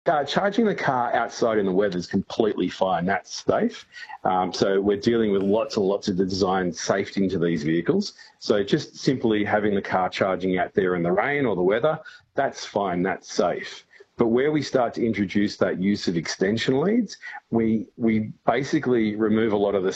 Charging the car outside in the weather is completely fine. That's safe. So we're dealing with lots and lots of design safety into these vehicles. So just simply having the car charging out there in the rain or the weather, that's fine. That's safe. But where we start to introduce that use of extension leads, we basically remove a lot of the